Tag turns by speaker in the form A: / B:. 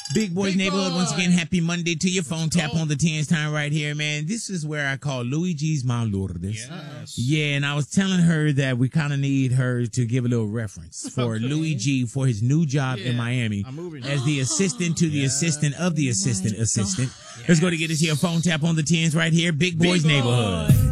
A: Big Boys
B: Big
A: Neighborhood, once
B: Boy.
A: again, happy Monday to your phone. Tap
B: go.
A: on the 10's time right here, man. This is where I call Luigi's Mom Lourdes.
B: Yes.
A: Yeah, and I was telling her that we kind of need her to give a little reference for Luigi for his new job in Miami
B: I'm moving.
A: as the assistant to the assistant of the assistant. Let's go to get us here. Phone tap on the 10's right here. Big Boys Neighborhood.